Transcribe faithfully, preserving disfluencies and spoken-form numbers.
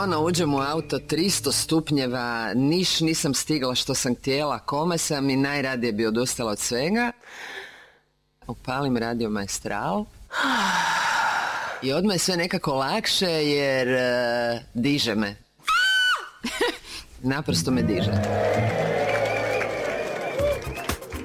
ono, uđem u auto, tristo stupnjeva, niš nisam stigla što sam htjela, kome sam i najradije bi odustala od svega. Upalim Radio Maestral i odmah je sve nekako lakše jer uh, diže me. Naprosto me diže.